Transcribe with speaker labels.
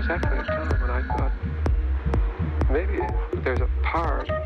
Speaker 1: exactly a time when I thought maybe there's a part